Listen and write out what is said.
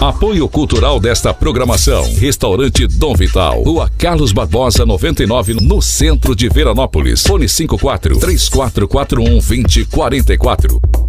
Apoio cultural desta programação: Restaurante Dom Vital, Rua Carlos Barbosa 99, no centro de Veranópolis. Fone 54 3441 2044.